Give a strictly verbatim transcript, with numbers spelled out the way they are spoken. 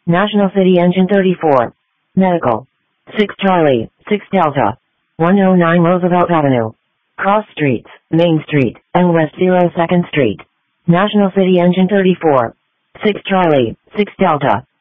National City Engine thirty-four. Medical. six Charlie, six Delta. one oh nine Roosevelt Avenue. Cross Streets, Main Street, and West oh second Street. National City Engine thirty-four. six Charlie, six Delta.